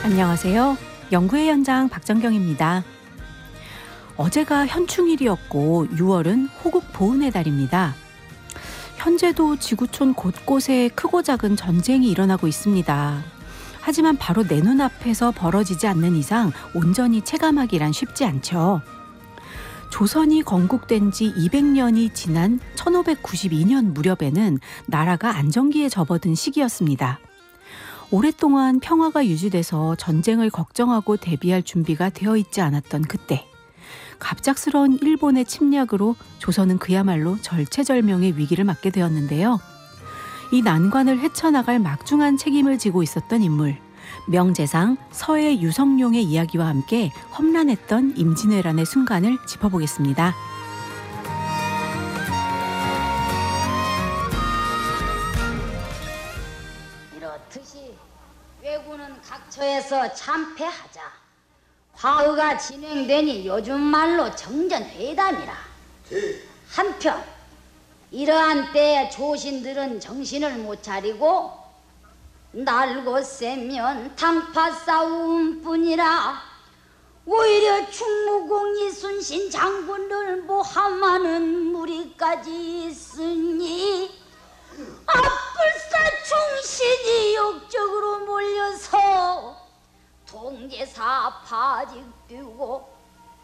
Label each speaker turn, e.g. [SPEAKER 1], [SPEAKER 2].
[SPEAKER 1] 안녕하세요. 연구의 현장 박정경입니다. 어제가 현충일이었고 6월은 호국 보훈의 달입니다. 현재도 지구촌 곳곳에 크고 작은 전쟁이 일어나고 있습니다. 하지만 바로 내 눈앞에서 벌어지지 않는 이상 온전히 체감하기란 쉽지 않죠. 조선이 건국된 지 200년이 지난 1592년 무렵에는 나라가 안정기에 접어든 시기였습니다. 오랫동안 평화가 유지돼서 전쟁을 걱정하고 대비할 준비가 되어 있지 않았던 그때, 갑작스러운 일본의 침략으로 조선은 그야말로 절체절명의 위기를 맞게 되었는데요. 이 난관을 헤쳐나갈 막중한 책임을 지고 있었던 인물, 명재상 서해 유성룡의 이야기와 함께 험난했던 임진왜란의 순간을 짚어보겠습니다.
[SPEAKER 2] 이렇듯이 왜군은 각처에서 참패하자 화의가 진행되니 요즘 말로 정전회담이라. 한편 이러한 때에 조신들은 정신을 못 차리고 날고 쎄면 당파 싸움뿐이라 오히려 충무공 이순신 장군을 모함하는 무리까지 있으니 앞불사 충신이 역적으로 몰려서 통제사 파직되고